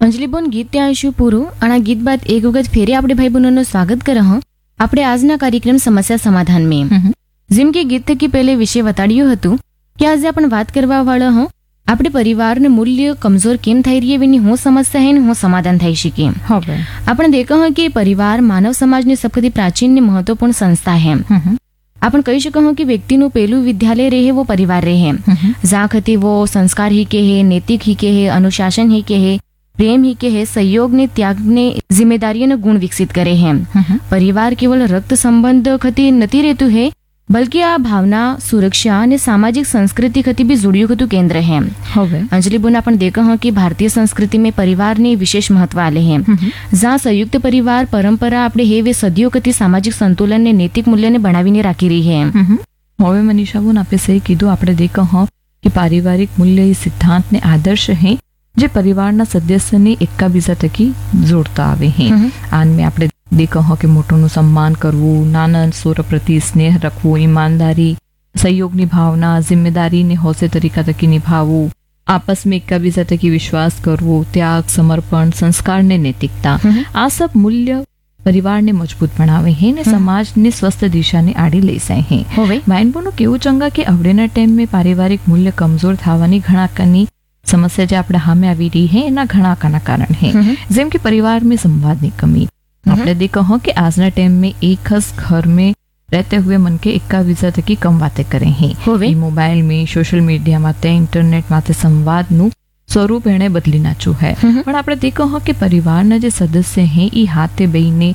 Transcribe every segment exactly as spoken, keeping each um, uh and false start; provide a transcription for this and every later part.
અંજલિબોન ગીત ત્યાં આવીશું પૂરું અને આ ગીત બાદ એક વખત ફેરી આપણે ભાઈ બહેનોનું સ્વાગત કરે હં આપણે આજના કાર્યક્રમ સમસ્યા સમાધાન મેં જેમ કે ગીત થકી પહેલે વિશે બતાડ્યું હતું કે આજે આપણે વાત કરવા વાળા હં આપણે પરિવારને મૂલ્ય કમજોર કેમ થઈ રહી એની હું સમસ્યા હે ને હું સમાધાન થઈ શીખી હવે આપણે દેખા હं કે પરિવાર માનવ સમાજની સૌથી પ્રાચીન ને મહત્વપૂર્ણ સંસ્થા है अपन कही શકો કે વ્યક્તિનું પહેલું વિદ્યાલય રહે वो परिवार रहे जहाँ खती वो संस्कार ही के है नैतिक ही के है अनुशासन ही के है प्रेम ही के है सहयोग ने त्याग ने जिम्मेदारी ने गुण विकसित करे हैं परिवार केवल रक्त संबंध खती नहीं रहतु है बल्कि आ भावना सुरक्षा ने सामाजिक संस्कृति खती भी जुड़ियों खतु केंद्र है હવે अंजलि बोन अपन देखा हूँ कि भारतीय संस्कृति में परिवार ने विशेष महत्व आले हैं जहाँ संयुक्त परिवार परंपरा अपने है वे सदियों कती सामाजिक संतुलन ने नैतिक मूल्य ने बनावीने राखी रही है હવે મનીષાબુન આપે સહી કીધું આપણે દેખા હો કે પારિવારિક મૂલ્ય એ સિદ્ધાંત ને આદર્શ હે જે પરિવારના સદસ્યને એકાબીજા થકી જોડતા આવે હે આન મેં આપણે દેખા હો કે મોટોનું સન્માન કરવું નાના સોર પ્રતિ સ્નેહ રાખવું ઈમાનદારી સહયોગની ભાવના જિમ્મેદારીને હોશે તરીકા થકી નિભાવવું आपस में एकाबीजा थकी विश्वास करवो त्याग समर्पण संस्कार ने नैतिकता आ सब मूल्य परिवार ने मजबूत बनावे हैं ने समाज ने स्वस्थ दिशा ने आड़ी ले जाए हैं હવે માઇન્ડબોનું કેવું ચંગા કે અવડેના ટાઈમ में પારિવારિક મૂલ્ય કમજોર થવાની ઘણા કની સમસ્યા જે આપણે સામે આવી રહી है એના ઘણા કાના કારણ है જેમ કે परिवार में संवाद ની कमी આપણે देखा हो कि आजना टाइम में एक खस घर में रहते हुए मन के एकाबीजा थकी कम बातें करे हैं હવે मोबाइल में सोशल मीडिया माते इंटरनेट माते संवाद નું સ્વરૂપ એણે બદલી નાખ્યું है પણ આપણે દેખો હો કે પરિવારના જે સદસ્ય હે ઈ હાથે બેહીને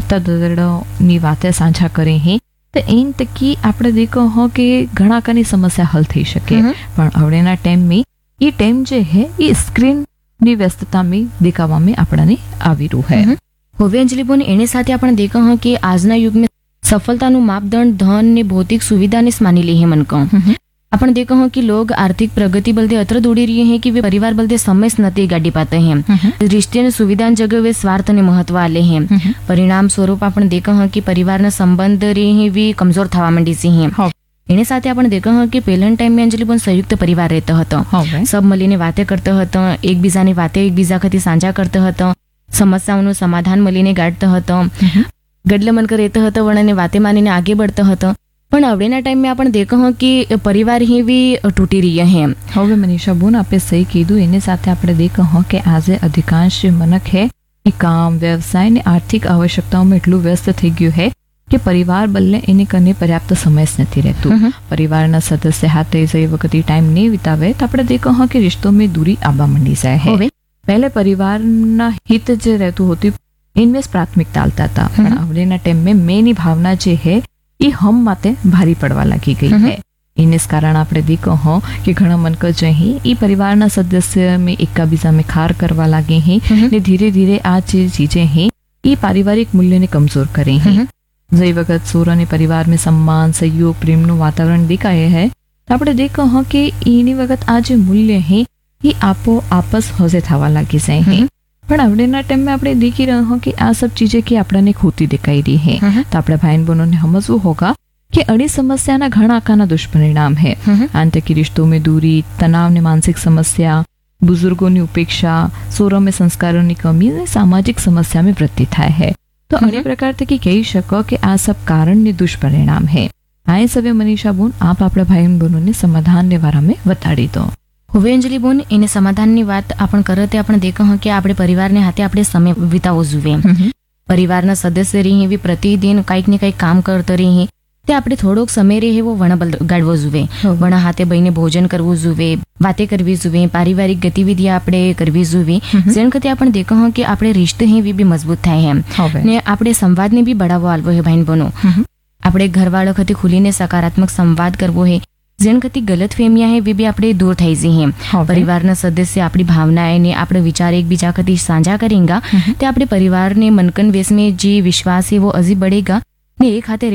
હિતદળની વાતે સાંझा કરે હે તો એન તકી આપણે દેખો હો કે ઘણા કની સમસ્યા હલ થઈ શકે પણ હવેના ટાઈમ में ये टाइम जे है ये स्क्रीन ની વ્યસ્તતા में દેખાવા में આપણાને આવી રહ્યું है હવે અંજલિ બોન એની સાથે આપણે દેખા હं કે આજના યુગ में सफलताનું मापदंड धन ने भौतिक सुविधा ने मानी ली है मन को अपन देखा हो कि लोग आर्थिक प्रगति बलते अत्र दौड़ी रही हैं कि वे परिवार बलते समय से नहीं गाड़ी पाते हैं रिश्ते ने सुविधा जगह वे स्वार्थ ने महत्व आले हैं परिणाम स्वरूप अपन देखा हो कि परिवार न संबंध रही भी कमजोर थवा मंडी सी हैं एने साथे आपण देखा हो कि पहला टाइम में अंजलि बोन संयुक्त परिवार रहता હતો सब મળીને વાતે કરતા હતા એકબીજાની વાતે એકબીજા ખાતે સાંझा કરતા હતા સમસ્યાઓનું સમાધાન મળીને ગાઢતા હતા ગડલે મન कर રહેતા હતા વણને વાતે માનીને આગે बढ़ता હતા પણ હવેના ટાઈમ में आपण देखा हो कि परिवार ही भी તૂટી રહ્યા है હવે મનીષા બોન આપે સહી કીધું એની સાથે આપણે देखा हो કે આજે અધિકાંશ મનક है એ કામ વ્યવસાય ને આર્થિક આવશ્યકતાઓમાં એટલું વ્યસ્ત થઈ ગયું है કે પરિવાર બલ્લે એની કને પર્યાપ્ત સમય જ નથી રહેતું પરિવારના સદસ્ય હાથે જઈ વખતે ટાઈમ નહીં વિતાવે તો આપણે देखा हो કે रिश्तों में दूरी आबा मंडी जाए है पहले परिवाરના हित જે રહેતું होती इनमें प्राथमिकता आलता था પણ હવેના ટાઈમ में મેની ભાવના જે है ये हम माते भारी पड़वा लगी गई है इस कारण आपने देखो हो कि घना मन कर जो है ये परिवार सदस्य में एकाबीजा में खार करवा लगे हैं ने धीरे धीरे आ चीजें हैं ये पारिवारिक मूल्य ने कमजोर करे हैं जय वक्त सोरा ने परिवार में सम्मान सहयोग प्रेम નું वातावरण दिखाए है तो आपने देखो हो कि इनी वक्त आज मूल्य है ये आपो आपस होजे थवा लगी जाए हैं પણ હવેના ટાઈમ में આપણે દેખી રહ્યા હો કે આ सब चीजें की આપણને ખોટી દેખાઈ રહી है तो આપણે भाई बहनों समझવું होगा कि अड़ी समस्या ना घना आकाना दुष्परिणाम है आंतरिक रिश्तों में दूरी तनाव ने मानसिक समस्या बुजुर्गों की उपेक्षा सोरों में संस्कारों की कमी ने सामाजिक समस्या में वृद्धि थाय है तो अनेक प्रकार थकी कही शको कि आ सब कारण ने दुष्परिणाम है आए सवे मनीषा बोन आप अपने भाई बहनों ने समाधान ने बारे में बताड़ी दो હવે અંજલિ બોન એને સમાધાનની વાત आपण કરતે આપણે દેખા હं કે આપણે પરિવારને હાથે આપણે સમય વિતાવવો જોઈએ પરિવારના સદસ્ય રહી એવી પ્રતિદિન કંઈક ને કંઈક કામ કરતા રહી તે આપણે થોડોક સમય રહે એવો વણ ગાળવો જોઈએ વણ હાથે બહીને ભોજન કરવું જોઈએ વાતે કરવી જોઈએ પારિવારિક ગતિવિધિ આપણે કરવી જોઈએ જેન ખાતે આપણે દેખા હं કે આપણે रिश्ते हैं वे भी मजबूत થાય है ને આપણે સંવાદને બી બઢાવવો આલવો હે ભાઈ બનો આપણે ઘરવાળો ખાતે ખુલીને સકારાત્મક સંવાદ કરવો હે જેન કતી ગલત ફેમિયા है वे भी આપણે દૂર થઈ જઈએ પરિવારના સદસ્ય આપણી ભાવનાએ ને આપણે વિચાર એકબીજા કતી સાંझा करेंगे તે આપણે પરિવારને મનકન વેસ में जी विश्वास है वो अजी बढ़ेगा ने एक हाथे